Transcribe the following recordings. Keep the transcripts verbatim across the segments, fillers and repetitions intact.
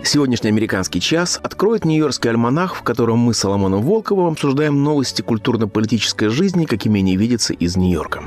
Сегодняшний «Американский час» откроет Нью-Йоркский альманах, в котором мы с Соломоном Волковым обсуждаем новости культурно-политической жизни, какими они видятся из Нью-Йорка.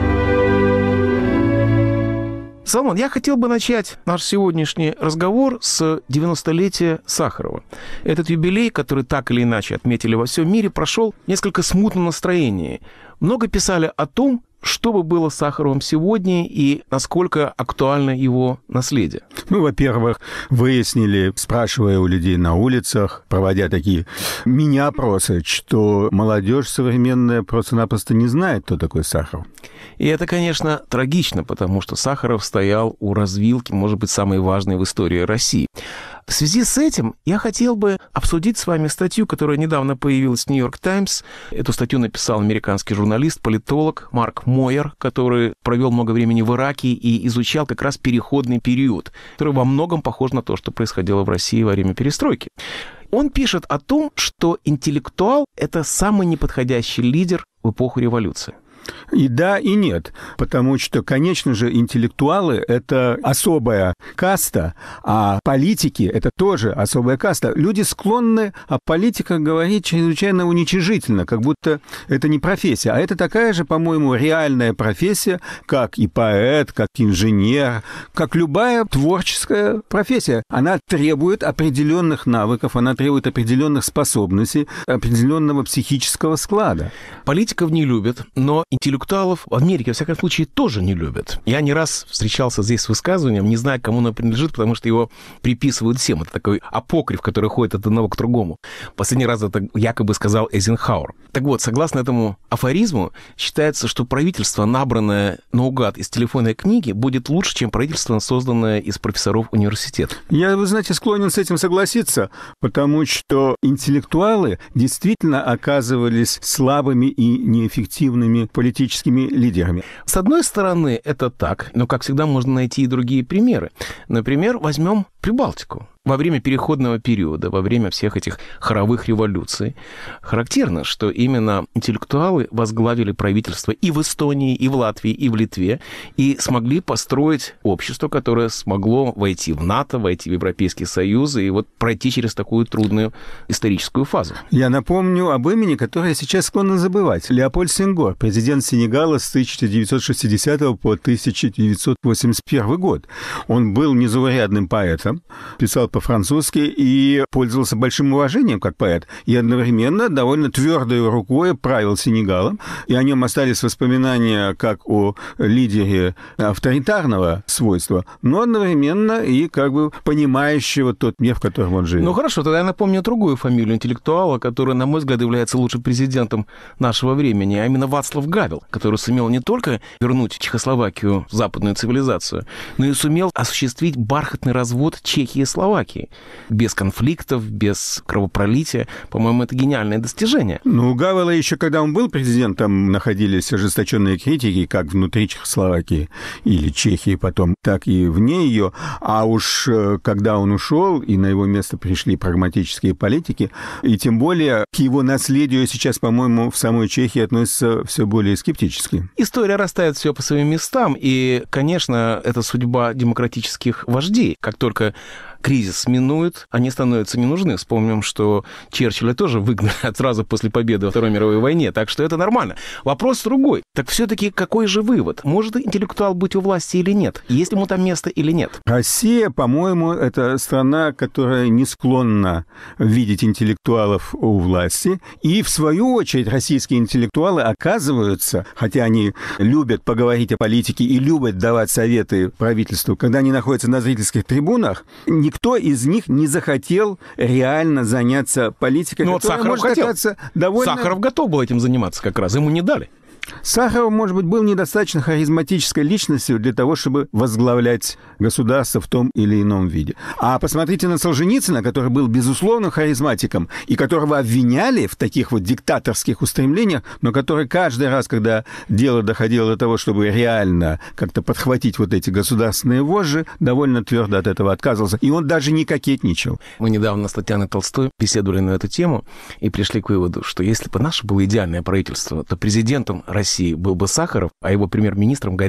Соломон, я хотел бы начать наш сегодняшний разговор с девяностолетия Сахарова. Этот юбилей, который так или иначе отметили во всем мире, прошел в несколько смутном настроении. Много писали о том, что бы было с Сахаровым сегодня и насколько актуально его наследие. Ну, во-первых, выяснили, спрашивая у людей на улицах, проводя такие мини-опросы, что молодежь современная просто-напросто не знает, кто такой Сахаров. И это, конечно, трагично, потому что Сахаров стоял у развилки, может быть, самой важной в истории России. В связи с этим я хотел бы обсудить с вами статью, которая недавно появилась в «Нью-Йорк Таймс». Эту статью написал американский журналист, политолог Марк Мойер, который провел много времени в Ираке и изучал как раз переходный период, который во многом похож на то, что происходило в России во время перестройки. Он пишет о том, что интеллектуал – это самый неподходящий лидер в эпоху революции. И да, и нет, потому что, конечно же, интеллектуалы – это особая каста, а политики – это тоже особая каста. Люди склонны о политиках говорить чрезвычайно уничижительно, как будто это не профессия. А это такая же, по-моему, реальная профессия, как и поэт, как инженер, как любая творческая профессия. Она требует определенных навыков, она требует определенных способностей, определенного психического склада. Политиков не любят, но интеллектуалов в Америке, во всяком случае, тоже не любят. Я не раз встречался здесь с высказыванием, не знаю, кому оно принадлежит, потому что его приписывают всем. Это такой апокриф, который ходит от одного к другому. Последний раз это якобы сказал Эйзенхауэр. Так вот, согласно этому афоризму, считается, что правительство, набранное наугад из телефонной книги, будет лучше, чем правительство, созданное из профессоров университета. Я, вы знаете, склонен с этим согласиться, потому что интеллектуалы действительно оказывались слабыми и неэффективными политическими лидерами. С одной стороны, это так, но, как всегда, можно найти и другие примеры. Например, возьмем Прибалтику. Во время переходного периода, во время всех этих хоровых революций, характерно, что именно интеллектуалы возглавили правительство и в Эстонии, и в Латвии, и в Литве, и смогли построить общество, которое смогло войти в НАТО, войти в Европейский Союз и вот пройти через такую трудную историческую фазу. Я напомню об имени, которое сейчас склонно забывать. Леопольд Сенгор, президент Сенегала с тысяча девятьсот шестидесятого по тысяча девятьсот восемьдесят первый год. Он был незаурядным поэтом, писал по-французски и пользовался большим уважением как поэт. И одновременно довольно твердой рукой правил Сенегалом. И о нем остались воспоминания как о лидере авторитарного свойства, но одновременно и как бы понимающего тот мир, в котором он живет. Ну хорошо, тогда я напомню другую фамилию интеллектуала, который, на мой взгляд, является лучшим президентом нашего времени, а именно Вацлав Гавел, который сумел не только вернуть Чехословакию в западную цивилизацию, но и сумел осуществить бархатный развод Чехии и Словакии. Без конфликтов, без кровопролития. По-моему, это гениальное достижение. Ну, у Гавела еще, когда он был президентом, находились ожесточенные критики, как внутри Чехословакии или Чехии потом, так и вне ее. А уж когда он ушел, и на его место пришли прагматические политики, и тем более к его наследию сейчас, по-моему, в самой Чехии относятся все более скептически. История расставит все по своим местам, и, конечно, это судьба демократических вождей. Как только кризис минует, они становятся не нужны. Вспомним, что Черчилля тоже выгнали сразу после победы во Второй мировой войне, так что это нормально. Вопрос другой. Так все-таки какой же вывод? Может интеллектуал быть у власти или нет? Есть ему там место или нет? Россия, по-моему, это страна, которая не склонна видеть интеллектуалов у власти. И, в свою очередь, российские интеллектуалы оказываются, хотя они любят поговорить о политике и любят давать советы правительству, когда они находятся на зрительских трибунах, никто из них не захотел реально заняться политикой. Ну вот Сахаров хотел. Довольно... Сахаров готов был этим заниматься как раз, ему не дали. Сахаров, может быть, был недостаточно харизматической личностью для того, чтобы возглавлять государство в том или ином виде. А посмотрите на Солженицына, который был, безусловно, харизматиком, и которого обвиняли в таких вот диктаторских устремлениях, но который каждый раз, когда дело доходило до того, чтобы реально как-то подхватить вот эти государственные вожжи, довольно твердо от этого отказывался. И он даже не кокетничал. Мы недавно с Татьяной Толстой беседовали на эту тему и пришли к выводу, что если бы наше было идеальное правительство, то президентом России был бы Сахаров, а его премьер-министром